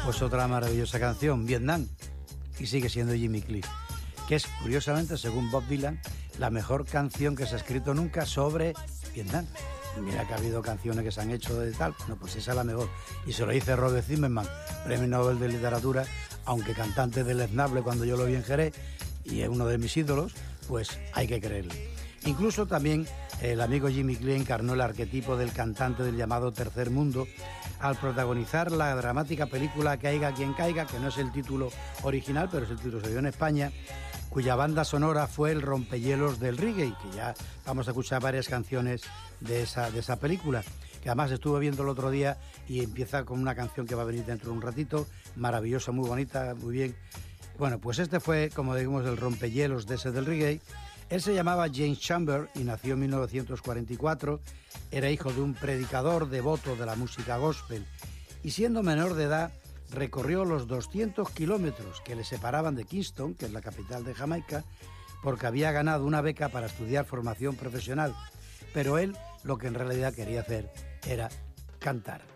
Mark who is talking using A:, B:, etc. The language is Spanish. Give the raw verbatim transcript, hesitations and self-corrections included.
A: Pues otra maravillosa canción, Vietnam, y sigue siendo Jimmy Cliff, que es, curiosamente, según Bob Dylan, la mejor canción que se ha escrito nunca sobre Vietnam. Mira que ha habido canciones que se han hecho de tal, no, pues esa es la mejor. Y se lo dice Robert Zimmerman, Premio Nobel de Literatura, aunque cantante del Esnable cuando yo lo vi en Jerez, y es uno de mis ídolos, pues hay que creerle. Incluso también el amigo Jimmy Cliff encarnó el arquetipo del cantante del llamado Tercer Mundo al protagonizar la dramática película Caiga quien caiga, que no es el título original, pero es el título que se dio en España, cuya banda sonora fue el rompehielos del reggae, que ya vamos a escuchar varias canciones de esa, de esa película, que además estuve viendo el otro día y empieza con una canción que va a venir dentro de un ratito, maravillosa, muy bonita, muy bien. Bueno, pues este fue, como decimos, el rompehielos de ese del reggae. Él se llamaba James Chambers y nació en mil novecientos cuarenta y cuatro, era hijo de un predicador devoto de la música gospel y siendo menor de edad recorrió los doscientos kilómetros que le separaban de Kingston, que es la capital de Jamaica, porque había ganado una beca para estudiar formación profesional, pero él lo que en realidad quería hacer era cantar.